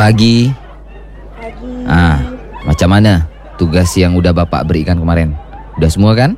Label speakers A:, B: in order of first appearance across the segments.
A: Pagi.
B: Pagi.
A: Macam mana tugas yang udah Bapak berikan kemarin? Udah semua kan?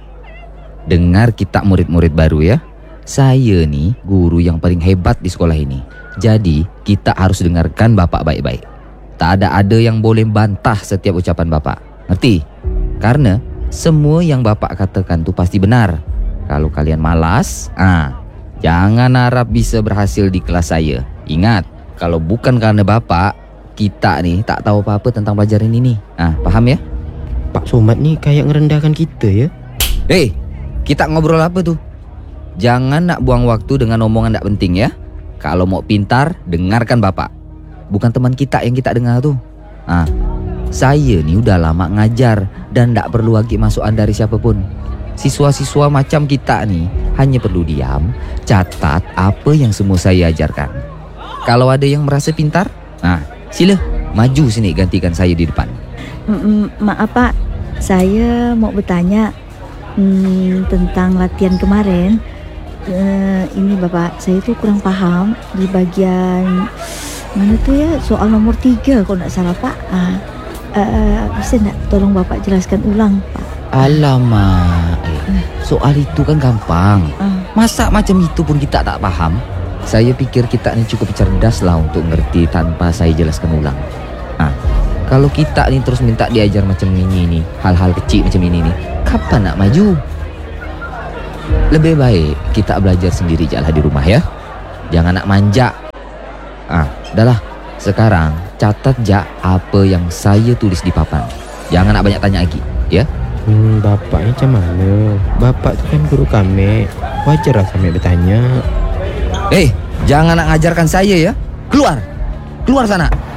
A: Dengar kita murid-murid baru ya. Saya nih guru yang paling hebat di sekolah ini. Jadi kita harus dengarkan Bapak baik-baik. Tak ada yang boleh bantah setiap ucapan Bapak. Ngerti? Karena semua yang Bapak katakan tuh pasti benar. Kalau kalian malas, jangan harap bisa berhasil di kelas saya. Ingat, kalau bukan karena Bapak, kita nih tak tahu apa-apa tentang pelajaran ini. Paham ya?
C: Pak Somad nih kayak ngerendahkan kita ya.
A: Kita ngobrol apa tuh? Jangan nak buang waktu dengan omongan tak penting ya. Kalau mau pintar, dengarkan Bapak. Bukan teman kita yang kita dengar tuh. Saya nih udah lama ngajar dan tak perlu lagi masukan dari siapapun. Siswa-siswa macam kita nih hanya perlu diam, catat apa yang semua saya ajarkan. Kalau ada yang merasa pintar, sila maju sini gantikan saya di depan.
B: Maaf Pak, saya mau bertanya tentang latihan kemarin. Ini Bapak, saya tuh kurang paham di bagian mana tuh ya, soal nomor 3 kalau tidak salah Pak. Bisa tidak tolong Bapak jelaskan ulang Pak?
A: Alamak, soal itu kan gampang. Masa macam itu pun kita tak paham? Saya pikir kita ini cukup cerdas lah untuk ngerti tanpa saya jelaskan ulang. Kalau kita ini terus minta diajar macam ini nih, hal-hal kecil macam ini nih, kapan nak maju? Lebih baik kita belajar sendiri jalan di rumah ya. Jangan nak manja. Udahlah, sekarang catat apa yang saya tulis di papan. Jangan nak banyak tanya lagi, ya.
C: Bapak ni macam mana? Bapak tu kan guru kami. Wajar lah kami bertanya.
A: Jangan nak ngajarkan saya ya. Keluar sana.